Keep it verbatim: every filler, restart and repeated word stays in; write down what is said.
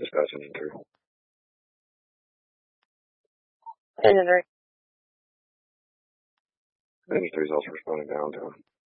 Discuss engine three. Engine three. Engine three is also responding down to him.